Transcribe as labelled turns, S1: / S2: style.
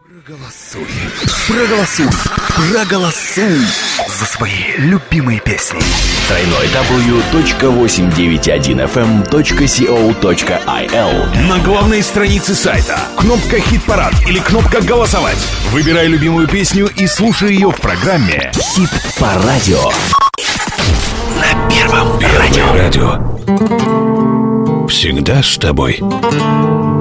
S1: Проголосуй за свои любимые песни.
S2: www.891fm.co.il.
S3: На главной странице сайта кнопка «Хит-парад» или кнопка «Голосовать». Выбирай любимую песню и слушай ее в программе
S2: Хит по радио.
S1: На Первом радио.
S3: Всегда с тобой.